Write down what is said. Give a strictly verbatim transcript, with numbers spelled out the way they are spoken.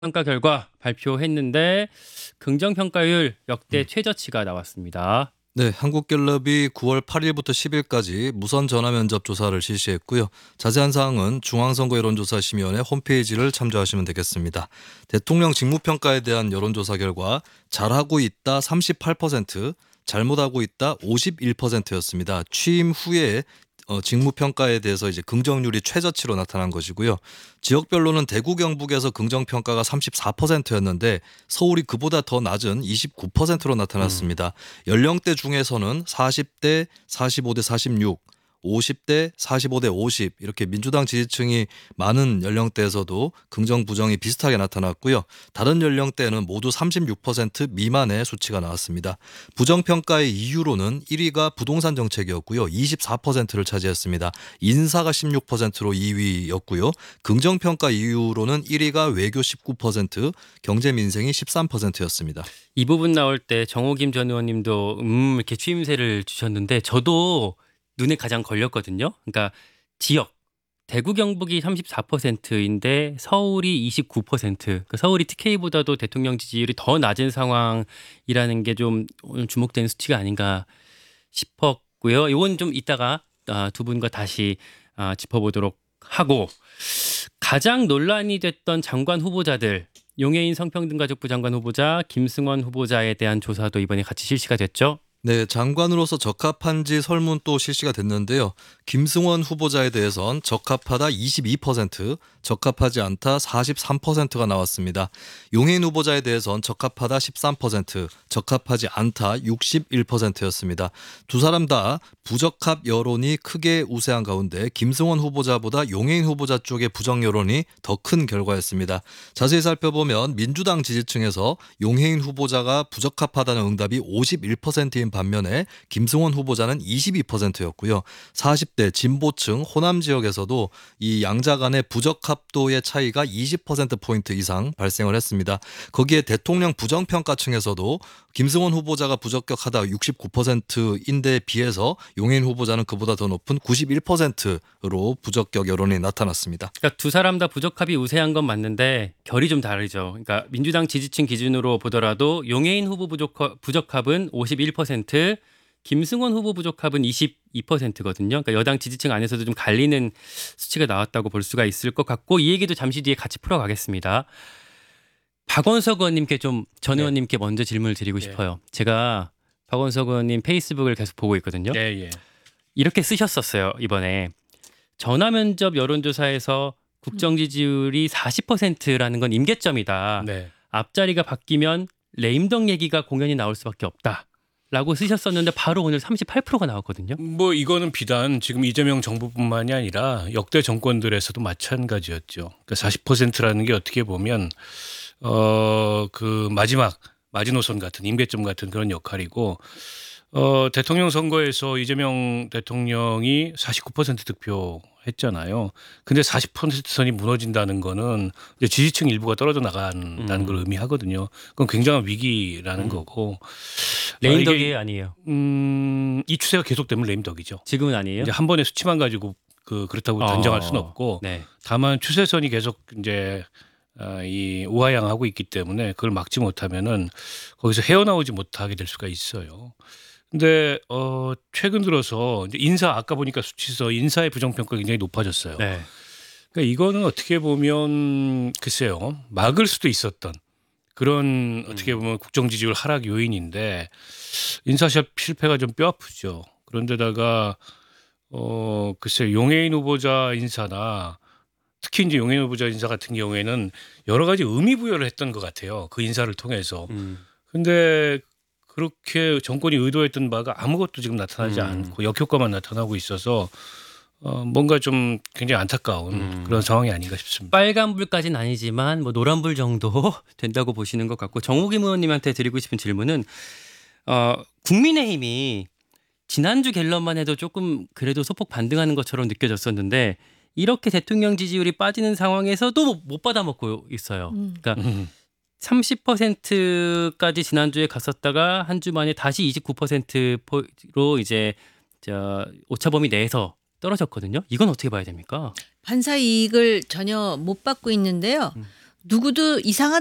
평가 결과 발표했는데 긍정평가율 역대 최저치가 나왔습니다. 네, 한국갤럽이 구월 팔일부터 십일까지 무선 전화 면접 조사를 실시했고요. 자세한 사항은 중앙선거여론조사심의원회 홈페이지를 참조하시면 되겠습니다. 대통령 직무평가에 대한 여론조사 결과 잘하고 있다 삼십팔 퍼센트, 잘못하고 있다 오십일 퍼센트였습니다. 취임 후에 어, 직무평가에 대해서 이제 긍정률이 최저치로 나타난 것이고요. 지역별로는 대구 경북에서 긍정평가가 삼십사 퍼센트였는데 서울이 그보다 더 낮은 이십구 퍼센트로 나타났습니다. 연령대 중에서는 사십 대, 사십오 대 사십육, 오십 대, 사십오 대 오십 이렇게 민주당 지지층이 많은 연령대에서도 긍정 부정이 비슷하게 나타났고요. 다른 연령대는 모두 삼십육 퍼센트 미만의 수치가 나왔습니다. 부정평가의 이유로는 일 위가 부동산 정책이었고요. 이십사 퍼센트를 차지했습니다. 인사가 십육 퍼센트로 이 위였고요. 긍정평가 이유로는 일 위가 외교 십구 퍼센트, 경제민생이 십삼 퍼센트였습니다. 이 부분 나올 때 정호김 전 의원님도 음 이렇게 추임새를 주셨는데 저도 눈에 가장 걸렸거든요. 그러니까 지역 대구 경북이 삼십사 퍼센트인데 서울이 이십구 퍼센트. 그러니까 서울이 티케이보다도 대통령 지지율이 더 낮은 상황이라는 게 좀 오늘 주목되는 수치가 아닌가 싶었고요. 이건 좀 이따가 두 분과 다시 짚어보도록 하고 가장 논란이 됐던 장관 후보자들 용해인 성평등가족부 장관 후보자 김승원 후보자에 대한 조사도 이번에 같이 실시가 됐죠. 네, 장관으로서 적합한지 설문 또 실시가 됐는데요. 김승원 후보자에 대해선 적합하다 이십이 퍼센트, 적합하지 않다 사십삼 퍼센트가 나왔습니다. 용해인 후보자에 대해선 적합하다 십삼 퍼센트, 적합하지 않다 육십일 퍼센트였습니다. 두 사람 다 부적합 여론이 크게 우세한 가운데 김승원 후보자보다 용해인 후보자 쪽의 부정 여론이 더 큰 결과였습니다. 자세히 살펴보면 민주당 지지층에서 용해인 후보자가 부적합하다는 응답이 오십일 퍼센트인 반면에 김승원 후보자는 이십이 퍼센트였고요. 사십 대 진보층 호남 지역에서도 이 양자 간의 부적합도의 차이가 이십 퍼센트포인트 이상 발생을 했습니다. 거기에 대통령 부정평가층에서도 김승원 후보자가 부적격하다 육십구 퍼센트인데 비해서 용해인 후보자는 그보다 더 높은 구십일 퍼센트로 부적격 여론이 나타났습니다. 그러니까 두 사람 다 부적합이 우세한 건 맞는데 결이 좀 다르죠. 그러니까 민주당 지지층 기준으로 보더라도 용해인 후보 부적합, 부적합은 오십일 퍼센트, 김승원 후보 부적합은 이십이 퍼센트거든요. 그러니까 여당 지지층 안에서도 좀 갈리는 수치가 나왔다고 볼 수가 있을 것 같고 이 얘기도 잠시 뒤에 같이 풀어가겠습니다. 박원석 의원님께 좀 전 네. 의원님께 먼저 질문을 드리고 네. 싶어요. 제가 박원석 의원님 페이스북을 계속 보고 있거든요. 예, 예. 이렇게 쓰셨었어요. 이번에 전화면접 여론조사에서 국정 지지율이 사십 퍼센트라는 건 임계점이다. 네. 앞자리가 바뀌면 레임덕 얘기가 공연이 나올 수밖에 없다라고 쓰셨었는데 바로 오늘 삼십팔 퍼센트가 나왔거든요. 뭐 이거는 비단 지금 이재명 정부뿐만이 아니라 역대 정권들에서도 마찬가지였죠. 그러니까 사십 퍼센트라는 게 어떻게 보면 어, 그 마지막 마지노선 같은 임계점 같은 그런 역할이고 어, 대통령 선거에서 이재명 대통령이 사십구 퍼센트 득표했잖아요. 근데 사십 퍼센트 선이 무너진다는 거는 이제 지지층 일부가 떨어져 나간다는 음. 걸 의미하거든요. 그건 굉장한 위기라는 음. 거고. 레임덕이 아, 이게, 아니에요. 음, 이 추세가 계속되면 레임덕이죠. 지금은 아니에요. 이제 한 번의 수치만 가지고 그 그렇다고 어. 단정할 수는 없고 네. 다만 추세선이 계속 이제 어, 이 우하향하고 있기 때문에 그걸 막지 못하면은 거기서 헤어나오지 못하게 될 수가 있어요. 근데 어 최근 들어서 이제 인사 아까 보니까 수치서 인사의 부정평가 굉장히 높아졌어요. 네. 그러니까 이거는 어떻게 보면 글쎄요 막을 수도 있었던 그런 어떻게 보면 국정 지지율 하락 요인인데 인사 실패가 좀 뼈아프죠. 그런데다가 어 글쎄 용해인 후보자 인사나 특히 이제 용해인 후보자 인사 같은 경우에는 여러 가지 의미 부여를 했던 것 같아요. 그 인사를 통해서. 음. 근데 그렇게 정권이 의도했던 바가 아무것도 지금 나타나지 음. 않고 역효과만 나타나고 있어서 어, 뭔가 좀 굉장히 안타까운 음. 그런 상황이 아닌가 싶습니다. 빨간불까지는 아니지만 뭐 노란불 정도 된다고 보시는 것 같고 정호김 의원님한테 드리고 싶은 질문은 어, 국민의힘이 지난주 갤럽만 해도 조금 그래도 소폭 반등하는 것처럼 느껴졌었는데 이렇게 대통령 지지율이 빠지는 상황에서도 못 받아먹고 있어요. 음. 그러니까 음. 삼십 퍼센트까지 지난주에 갔었다가 한 주 만에 다시 이십구 퍼센트로 이제 저 오차범위 내에서 떨어졌거든요. 이건 어떻게 봐야 됩니까? 판사 이익을 전혀 못 받고 있는데요. 음. 누구도 이상한